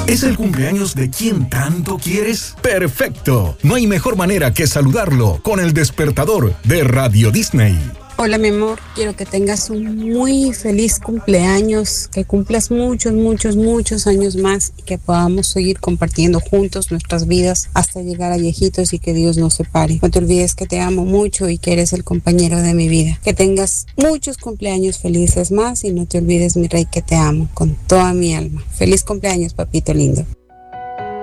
¿Es el cumpleaños de quien tanto quieres? ¡Perfecto! No hay mejor manera que saludarlo con el despertador de Radio Disney. Hola, mi amor, quiero que tengas un muy feliz cumpleaños, que cumplas muchos, muchos, muchos años más y que podamos seguir compartiendo juntos nuestras vidas hasta llegar a viejitos y que Dios nos separe. No te olvides que te amo mucho y que eres el compañero de mi vida. Que tengas muchos cumpleaños felices más y no te olvides, mi rey, que te amo con toda mi alma. Feliz cumpleaños, papito lindo.